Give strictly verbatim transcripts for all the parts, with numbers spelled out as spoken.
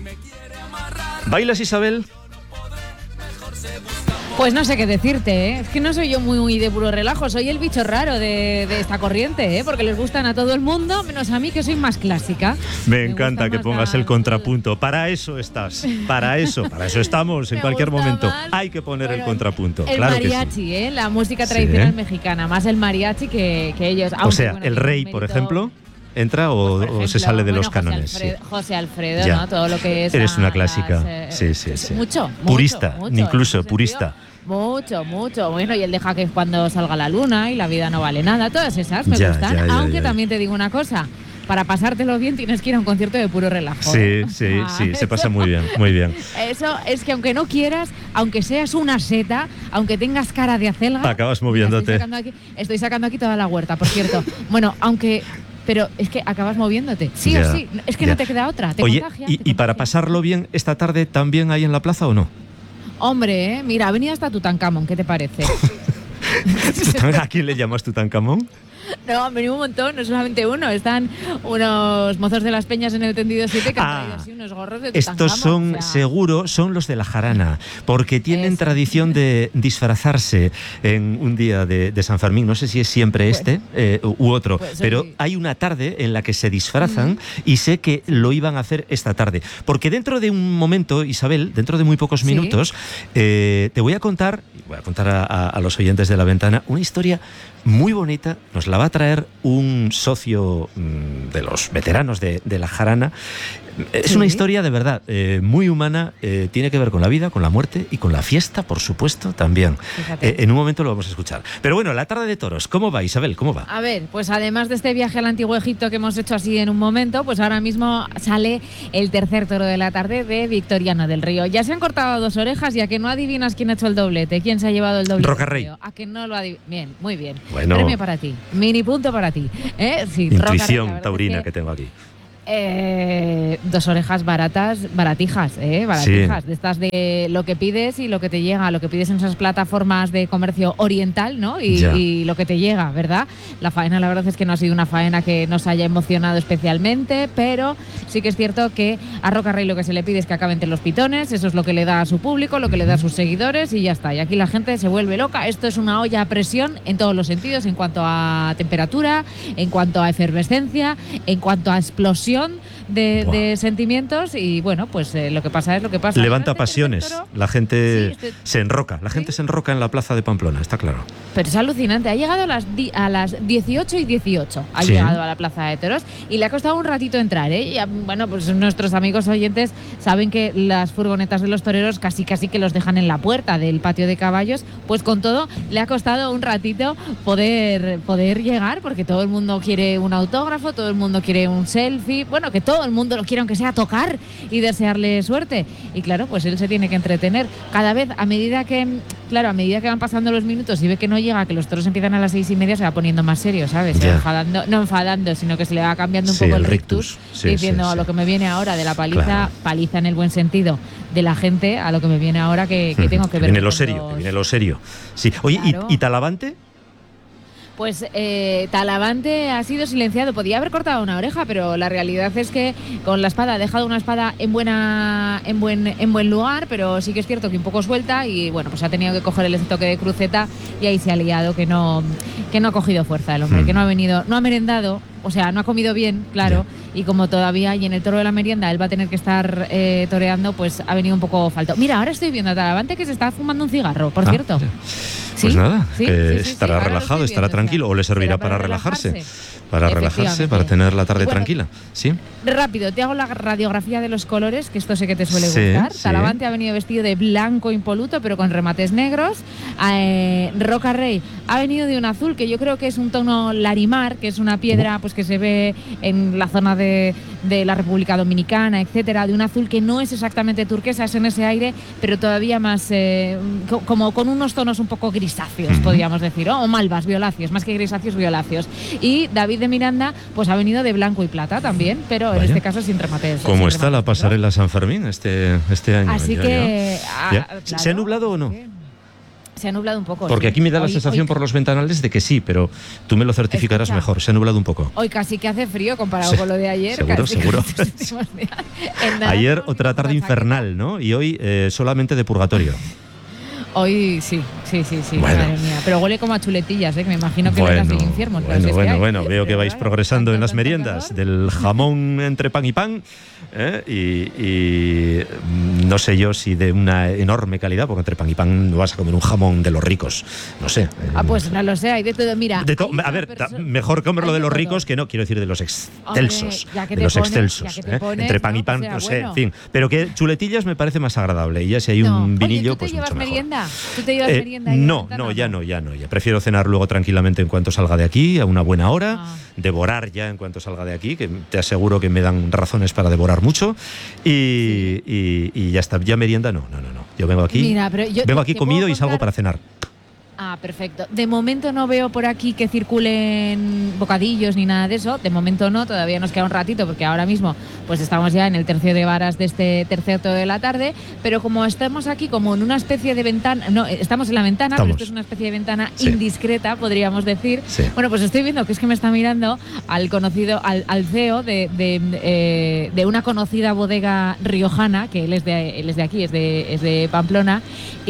¿Bailas, Isabel? Pues no sé qué decirte, ¿eh? Es que no soy yo muy, muy de puro relajo, soy el bicho raro de, de esta corriente, ¿eh? Porque les gustan a todo el mundo, menos a mí, que soy más clásica. Me, Me encanta que pongas la... el contrapunto. Para eso estás, para eso, para eso estamos en Me cualquier momento. Más. Hay que poner bueno, el contrapunto. El claro mariachi, sí. ¿eh? La música tradicional sí, ¿eh? mexicana, más el mariachi que, que ellos. Aunque, o sea, bueno, el rey, por ejemplo... ¿Entra o, pues ejemplo, o se sale de bueno, los cánones? José Alfredo, sí. José Alfredo, ¿no? Todo lo que es... Eres una clásica. Las, eh, sí, sí, sí. Mucho, mucho. Purista, mucho, incluso, purista. Mucho, mucho. Bueno, y el deja que cuando salga la luna y la vida no vale nada. Todas esas me ya, gustan. Ya, ya, aunque ya, ya. también te digo una cosa. Para pasártelo bien tienes que ir a un concierto de puro relajo. Sí, ¿eh? sí, ah, sí, eso, se pasa muy bien, muy bien. Eso es que aunque no quieras, aunque seas una seta, aunque tengas cara de acelga... Acabas moviéndote. Estoy sacando aquí, estoy sacando aquí toda la huerta, por cierto. Bueno, aunque... Pero es que acabas moviéndote, sí ya, o sí, es que ya. no te queda otra, te Oye, contagia, y, te y para pasarlo bien, ¿esta tarde también hay en la plaza o no? Hombre, ¿eh? Mira, ha venido hasta Tutankamón, ¿qué te parece? ¿A quién le llamas Tutankamón? No, han venido un montón, no solamente uno. Están unos mozos de las peñas en el tendido siete que han traído ah, así unos gorros de Tutankamón. Estos son, o sea... seguro, son los de la jarana, porque tienen Eso. tradición de disfrazarse en un día de, de San Fermín. No sé si es siempre pues, este eh, u otro, pues, pero oye. hay una tarde en la que se disfrazan mm-hmm. y sé que lo iban a hacer esta tarde. Porque dentro de un momento, Isabel, dentro de muy pocos minutos, ¿sí? eh, te voy a contar, voy a contar a, a, a los oyentes de La Ventana, una historia muy bonita. Nos la va a traer un socio mmm, de los veteranos de, de la jarana. Es sí. una historia de verdad eh, muy humana, eh, tiene que ver con la vida, con la muerte y con la fiesta, por supuesto, también. Eh, en un momento lo vamos a escuchar. Pero bueno, la tarde de toros, ¿cómo va, Isabel? ¿Cómo va? A ver, pues además de este viaje al Antiguo Egipto que hemos hecho así en un momento, pues ahora mismo sale el tercer toro de la tarde de Victoriano del Río. Ya se han cortado dos orejas y a que no adivinas quién ha hecho el doblete, quién se ha llevado el doblete. Roca Rey. A que no lo adivinas. Bien, muy bien. Bueno. Premio para ti, mini punto para ti. ¿Eh? Sí, Intuición Rey, taurina es que, que tengo aquí. Eh, dos orejas baratas, baratijas, ¿eh? Baratijas, sí. de estas de lo que pides y lo que te llega, lo que pides en esas plataformas de comercio oriental, ¿no? Y, y lo que te llega, ¿verdad? La faena, la verdad es que no ha sido una faena que nos haya emocionado especialmente, pero sí que es cierto que a Roca Rey lo que se le pide es que acabe entre los pitones, eso es lo que le da a su público, lo que le da a sus seguidores y ya está. Y aquí la gente se vuelve loca. Esto es una olla a presión en todos los sentidos, en cuanto a temperatura, en cuanto a efervescencia, en cuanto a explosión De, de sentimientos y bueno, pues eh, lo que pasa es lo que pasa. Levanta pasiones, toro, la gente sí, este, se enroca, la gente ¿sí? se enroca en la plaza de Pamplona, está claro. Pero es alucinante, ha llegado a las, di, a las dieciocho y dieciocho, ha sí. llegado a la plaza de toros y le ha costado un ratito entrar, ¿eh? Y, bueno, pues nuestros amigos oyentes saben que las furgonetas de los toreros casi casi que los dejan en la puerta del patio de caballos, pues con todo le ha costado un ratito poder, poder llegar porque todo el mundo quiere un autógrafo, todo el mundo quiere un selfie, bueno, que todo el mundo lo quiere aunque sea tocar y desearle suerte y claro, pues él se tiene que entretener cada vez a medida que claro, a medida que van pasando los minutos y ve que no llega, que los toros empiezan a las seis y media, se va poniendo más serio, ¿sabes? Se va enfadando, no enfadando, sino que se le va cambiando un sí, poco el, el rictus, rictus. Sí, diciendo sí, sí. a lo que me viene ahora de la paliza, claro. paliza en el buen sentido de la gente, a lo que me viene ahora que, que tengo que, que ver. Viene lo serio, los... que viene lo serio. Sí. Oye, claro. ¿y, y Talavante? Pues eh, Talavante ha sido silenciado. Podía haber cortado una oreja, pero la realidad es que con la espada ha dejado una espada en buena, en buen, en buen lugar, pero sí que es cierto que un poco suelta y bueno, pues ha tenido que coger el toque de cruceta y ahí se ha liado que no, que no ha cogido fuerza el hombre, mm. que no ha venido, no ha merendado. O sea, no ha comido bien, claro, yeah. y como todavía, y en el toro de la merienda él va a tener que estar eh, toreando, pues ha venido un poco falto. Mira, ahora estoy viendo a Talavante que se está fumando un cigarro, por ah, cierto. Yeah. ¿Sí? Pues nada, ¿Sí? que sí, sí, estará sí. relajado, estará viendo, tranquilo, o, sea, o le servirá para, para relajarse. relajarse. Para relajarse, para tener la tarde bueno, tranquila. ¿Sí? Rápido, te hago la radiografía de los colores, que esto sé que te suele sí, gustar. Sí. Talavante ha venido vestido de blanco impoluto, pero con remates negros. Eh, Roca Rey ha venido de un azul, que yo creo que es un tono larimar, que es una piedra pues que se ve en la zona de, de la República Dominicana, etcétera, de un azul que no es exactamente turquesa, es en ese aire, pero todavía más, eh, co como con unos tonos un poco grisáceos, uh-huh. podríamos decir, ¿no? O malvas, violáceos, más que grisáceos, violáceos. Y David de Miranda, pues ha venido de blanco y plata también, pero Vaya. en este caso sin remates. ¿Cómo sin está remates, la pasarela San Fermín este, este año? Así ya, que... ya. Ah, ¿Se claro, ha nublado o no? Sí. Se ha nublado un poco. Porque sí. aquí me da la hoy, sensación hoy, por los ventanales de que sí, pero tú me lo certificarás escucha, mejor. Se ha nublado un poco. Hoy casi que hace frío comparado Sí, con lo de ayer. Seguro, casi seguro. Ayer otra tarde infernal, ¿no? Y hoy eh, solamente de purgatorio. Hoy sí, sí, sí, sí, bueno. madre mía. Pero huele como a chuletillas, ¿eh? Que me imagino que bueno, vendrás del infierno. Bueno, si bueno, es bueno. hay. Veo que Pero vais claro, progresando tanto, en las tanto meriendas, calor. del jamón entre pan y pan, ¿eh? y, y no sé yo si de una enorme calidad, porque entre pan y pan no vas a comer un jamón de los ricos, no sé. Ah, pues no lo sé, hay de todo. Mira, De to- hay a ver, perso- mejor comerlo hay de los todo. ricos que no, quiero decir de los excelsos. Hombre, ya que de te los pones, excelsos. ya que te ¿eh? pones, Entre pan ¿no? y pan, Que sea no sé, bueno. en fin. Pero que chuletillas me parece más agradable. Y ya si hay No. un vinillo, Oye, ¿tú te pues llevas mucho mejor. merienda? ¿Tú te llevas Eh, merienda? ahí a la no, ventana no, o ya no, ya no. Ya prefiero cenar luego tranquilamente en cuanto salga de aquí, a una buena hora, Ah. devorar ya en cuanto salga de aquí, que te aseguro que me dan razones para devorar mucho. Y, y, y ya está. Ya merienda no, no, no, no. Yo vengo aquí, Mira, pero yo vengo te- aquí te comido puedo y salgo contar- para cenar. Ah, perfecto. De momento no veo por aquí que circulen bocadillos ni nada de eso. De momento no, todavía nos queda un ratito porque ahora mismo pues estamos ya en el tercio de varas de este tercio de la tarde. Pero como estamos aquí como en una especie de ventana, no, estamos en la ventana, Estamos. pero esto es una especie de ventana Sí. indiscreta, podríamos decir. Sí. Bueno, pues estoy viendo que es que me está mirando al conocido, al, al C E O de, de, eh, de una conocida bodega riojana, que él es de, él es de aquí, es de, es de Pamplona,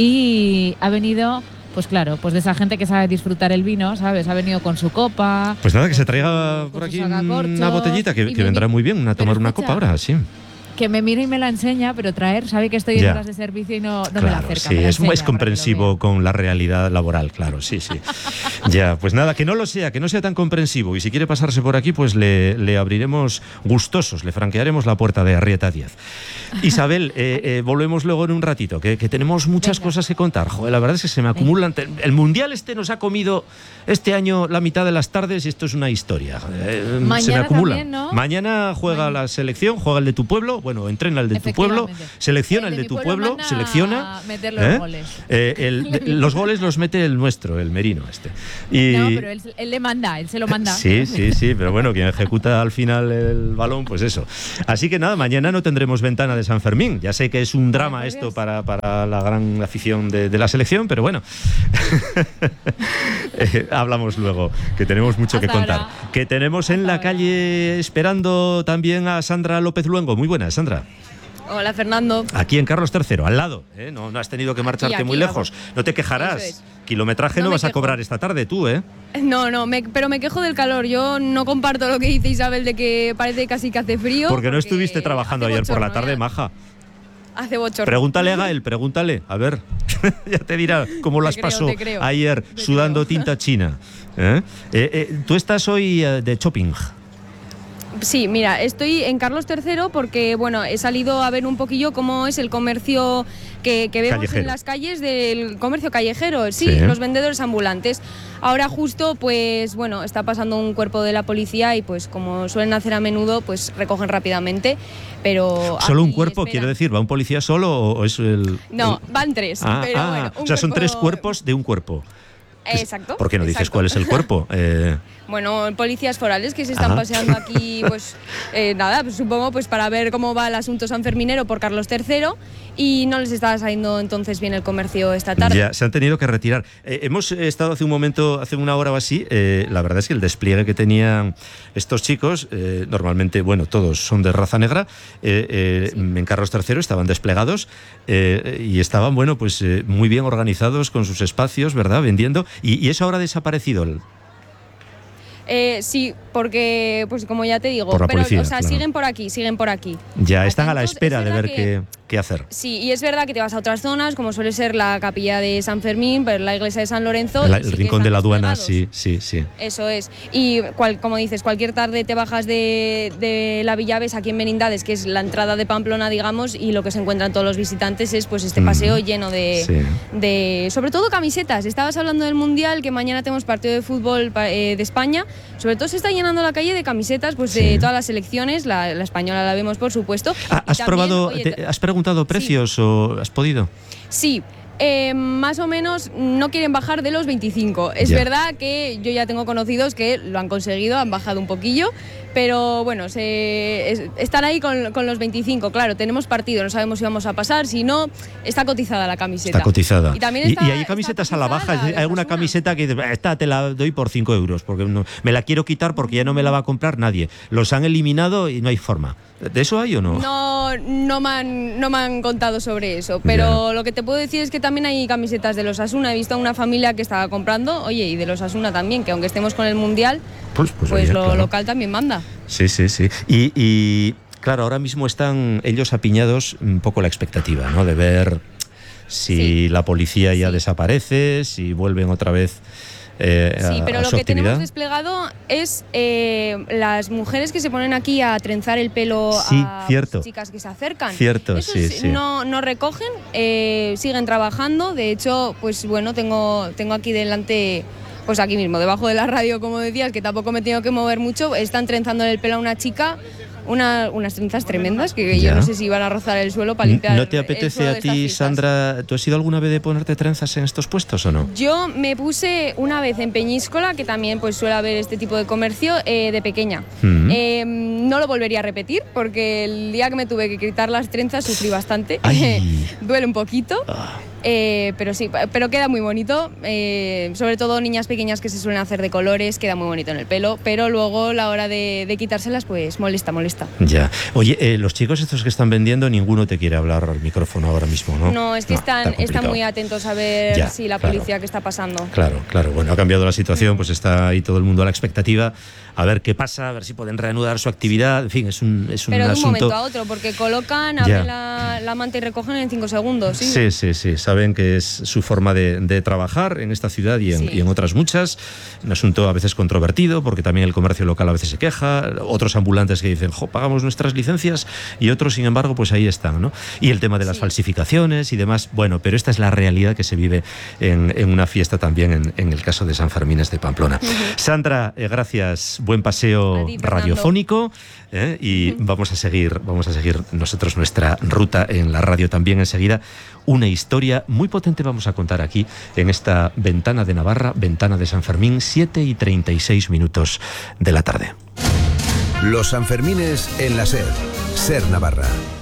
y ha venido... Pues claro, pues de esa gente que sabe disfrutar el vino, ¿sabes? Ha venido con su copa. Pues nada, que con se traiga su- por con aquí su sacacorchos, una botellita, que, y que me vendrá mi- muy bien, una, pero tomar una escucha, copa ahora, sí. Que me mira y me la enseña, pero traer, sabe que estoy en Ya. horas de servicio y no, no Claro, me la acerca. sí, me la es, enseña es para que lo comprensivo vea. con la realidad laboral, claro, sí, sí. Ya, pues nada, que no lo sea, que no sea tan comprensivo. Y si quiere pasarse por aquí, pues le, le abriremos gustosos, le franquearemos la puerta de Arrieta Díaz. Isabel, eh, eh, volvemos luego en un ratito, que, que tenemos muchas Venga. cosas que contar. Joder, la verdad es que se me acumulan. El Mundial este nos ha comido este año la mitad de las tardes y esto es una historia. Eh, se me Mañana acumulan. también, ¿no? Mañana juega Mañana. la selección, juega el de tu pueblo, bueno, entrena el de tu pueblo, Efectivamente. selecciona El el de de mi tu pueblo pueblo, manda selecciona. a meter los ¿eh? goles. Eh, el- de- los goles los mete el nuestro, el Merino este. Y, No, pero él, él le manda, él se lo manda. Sí, sí, sí, pero bueno, quien ejecuta al final el balón, pues eso. Así que nada, mañana no tendremos ventana de San Fermín. Ya sé que es un drama por esto Dios. para, para la gran afición de, de la selección, pero bueno. Eh, hablamos luego, que tenemos mucho que Hasta contar. ahora. Que tenemos en Hasta la ahora. calle esperando también a Sandra López Luengo. Muy buena, Sandra. Hola, Fernando. Aquí en Carlos tercero, al lado. ¿eh? No, no has tenido que marcharte aquí, muy lejos. vamos. No te quejarás. Eso es. Kilometraje no, No me vas a quejo. cobrar esta tarde tú, ¿eh? No, no, me- pero me quejo del calor. Yo no comparto lo que dice Isabel de que parece casi que hace frío. Porque no estuviste trabajando hace ayer por la bochorno, tarde, ya. maja. Hace bochorno. Pregúntale a Gael, pregúntale. A ver, ya te dirá cómo las creo, pasó te creo. ayer Te sudando creo. tinta china. ¿Eh? Eh, eh, Tú estás hoy eh, de shopping. Sí, mira, estoy en Carlos tercero porque, bueno, he salido a ver un poquillo cómo es el comercio que, que vemos Callejero. en las calles del comercio callejero, sí, Sí. los vendedores ambulantes. Ahora justo, pues, bueno, está pasando un cuerpo de la policía y, pues, como suelen hacer a menudo, pues recogen rápidamente, pero... ¿Solo un aquí cuerpo? esperan. Quiero decir, ¿va un policía solo o o es el...? No, el- van tres, Ah, pero ah, bueno. un o sea, son tres cuerpo- cuerpos de un cuerpo. Exacto. ¿Por qué no dices exacto. cuál es el cuerpo? Eh, Bueno, policías forales que se están Ajá. paseando aquí, pues eh, nada, pues supongo pues para ver cómo va el asunto sanferminero por Carlos tercero y no les estaba saliendo entonces bien el comercio esta tarde. Ya, se han tenido que retirar. Eh, hemos estado hace un momento, hace una hora o así, eh, la verdad es que el despliegue que tenían estos chicos, eh, normalmente, bueno, todos son de raza negra, eh, eh, Sí. en Carlos tercero estaban desplegados eh, y estaban, bueno, pues eh, muy bien organizados con sus espacios, ¿verdad? Vendiendo. Y, y eso ahora ha desaparecido. El- Eh, sí, porque pues como ya te digo, Por la pero policía, o sea, claro. siguen por aquí, siguen por aquí. Ya están a la Atentos, espera es de verdad ver que- qué, qué hacer. Sí, y es verdad que te vas a otras zonas, como suele ser la capilla de San Fermín, pero la iglesia de San Lorenzo. El, y el sí que rincón de están la aduana, desplegados. sí, sí, sí. Eso es. Y cual, como dices, cualquier tarde te bajas de, de la Villaves aquí en Merindades, que es la entrada de Pamplona, digamos, y lo que se encuentran todos los visitantes es pues este Mm. paseo lleno de, Sí. de sobre todo camisetas. Estabas hablando del Mundial, que mañana tenemos partido de fútbol pa- eh, de España. Sobre todo se está llenando la calle de camisetas pues de Sí. todas las selecciones, la, la española la vemos por supuesto. Ah, Y ¿Has también, probado, oye, te- has preguntado precios o has podido? Sí, eh, más o menos no quieren bajar de los veinticinco. Es Ya. verdad que yo ya tengo conocidos que lo han conseguido, han bajado un poquillo, pero bueno, se, es, están ahí con, con los veinticinco, claro, tenemos partido, no sabemos si vamos a pasar, si no, está cotizada la camiseta. Está cotizada. Y, también está, y, y hay camisetas a la baja, la, hay alguna camiseta que dice, esta te la doy por cinco euros, porque no, me la quiero quitar porque ya no me la va a comprar nadie. Los han eliminado y no hay forma. ¿De eso hay o no? No, no me han, no me han contado sobre eso, pero yeah. Lo que te puedo decir es que también hay camisetas de los Osasuna. He visto a una familia que estaba comprando, oye, y de los Osasuna también, que aunque estemos con el Mundial, pues, pues, pues oye, lo claro. local también manda. Sí, sí, sí. Y, y claro, ahora mismo están ellos apiñados un poco la expectativa, ¿no? De ver si sí. la policía ya sí. desaparece, si vuelven otra vez... Eh, sí, pero a lo su que actividad. Tenemos desplegado es eh, las mujeres que se ponen aquí a trenzar el pelo sí, a cierto. chicas que se acercan. Cierto, Esos sí, sí. No, no recogen, eh, siguen trabajando. De hecho, pues bueno, tengo, tengo aquí delante, pues aquí mismo, debajo de la radio, como decías, que tampoco me tengo que mover mucho. Están trenzando el pelo a una chica. Una, unas trenzas tremendas que ya. Yo no sé si van a rozar el suelo para limpiar. ¿No te apetece a ti, Sandra? ¿Tú has ido alguna vez de ponerte trenzas en estos puestos o no? Yo me puse una vez en Peñíscola, que también pues suele haber este tipo de comercio, eh, de pequeña. Uh-huh. eh, no lo volvería a repetir porque el día que me tuve que quitar las trenzas sufrí bastante. Duele un poquito. Ah. Eh, pero sí, pero queda muy bonito, eh, sobre todo niñas pequeñas que se suelen hacer de colores, queda muy bonito en el pelo, pero luego la hora de, de quitárselas pues molesta, molesta. Ya. Oye, eh, los chicos estos que están vendiendo, ninguno te quiere hablar al micrófono ahora mismo, ¿no? No, es que no, están, están muy atentos a ver ya, si la claro. policía qué está pasando. Claro, claro, bueno, ha cambiado la situación, pues está ahí todo el mundo a la expectativa, a ver qué pasa, a ver si pueden reanudar su actividad, en fin, es un, es un pero de un asunto... momento a otro, porque colocan, abren la, la manta y recogen en cinco segundos. Sí, sí, sí, sí. Saben que es su forma de, de trabajar en esta ciudad y en, sí. y en otras muchas. Un asunto a veces controvertido, porque también el comercio local a veces se queja, otros ambulantes que dicen, jo, pagamos nuestras licencias, y otros, sin embargo, pues ahí están, ¿no? Y el tema de las sí. falsificaciones y demás, bueno, pero esta es la realidad que se vive en, en una fiesta también, en, en el caso de San Fermines de Pamplona. Uh-huh. Sandra, eh, gracias, buen paseo ti, radiofónico, eh, y uh-huh. vamos a seguir, vamos a seguir nosotros nuestra ruta en la radio también enseguida. Una historia muy potente vamos a contar aquí en esta Ventana de Navarra, Ventana de San Fermín, siete y treinta y seis minutos de la tarde. Los Sanfermines en la SER, SER Navarra.